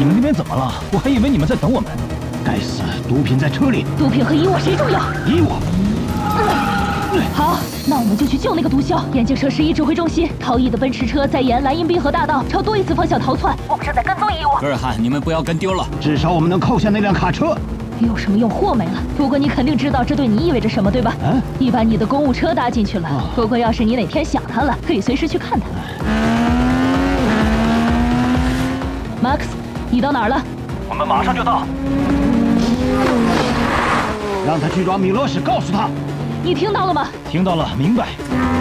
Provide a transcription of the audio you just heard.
们那边怎么了？我还以为你们在等我们。该死，毒品在车里。 毒品和伊沃谁重要？ 伊沃。 好，那我们就去救那个毒枭。眼镜蛇11指挥中心，逃逸的奔驰车在沿莱茵滨河大道朝多伊斯方向逃窜，我们正在跟踪伊沃。 格尔汉，你们不要跟丢了。 至少我们能扣下那辆卡车。 有什么用？货没了。不过你肯定知道这对你意味着什么，对吧？你把你的公务车搭进去了。不过要是你哪天想它了，可以随时去看它。马克思，你到哪儿了？ 我们马上就到。 让他去抓米洛什，告诉他。 你听到了吗？ 听到了，明白。